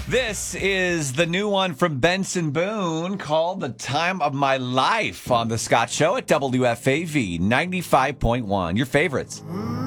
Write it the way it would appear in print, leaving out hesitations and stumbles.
This is the new one from Benson Boone called The Time of My Life on The Scott Show at WFAV 95.1. Your favorites.